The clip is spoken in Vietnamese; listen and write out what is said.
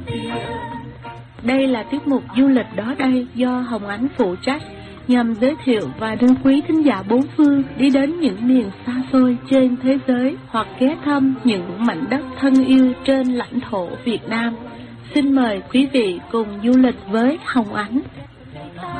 Đây là tiết mục Du lịch đó đây do Hồng Ánh phụ trách, nhằm giới thiệu và đưa quý thính giả bốn phương đi đến những miền xa xôi trên thế giới hoặc ghé thăm những mảnh đất thân yêu trên lãnh thổ Việt Nam. Xin mời quý vị cùng du lịch với Hồng Ánh.